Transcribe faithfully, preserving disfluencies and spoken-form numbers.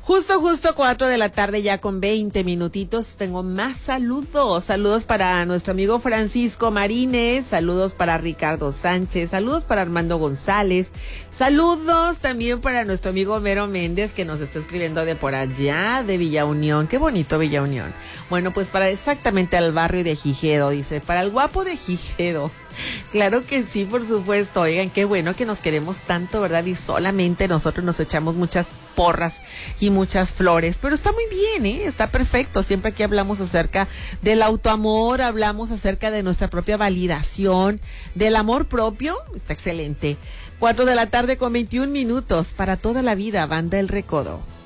Justo, justo cuatro de la tarde ya con veinte minutitos. Tengo más saludos. Saludos para nuestro amigo Francisco Marínez. Saludos para Ricardo Sánchez. Saludos para Armando González. Saludos también para nuestro amigo Homero Méndez, que nos está escribiendo de por allá, de Villa Unión. Qué bonito Villa Unión. Bueno, pues para exactamente al barrio de Gijedo, dice, para el guapo de Gijedo. Claro que sí, por supuesto. Oigan, qué bueno que nos queremos tanto, ¿verdad? Y solamente nosotros nos echamos muchas porras y muchas flores. Pero está muy bien, ¿eh? Está perfecto. Siempre aquí hablamos acerca del autoamor, hablamos acerca de nuestra propia validación, del amor propio. Está excelente. Cuatro de la tarde con veintiún minutos. Para toda la vida, Banda El Recodo.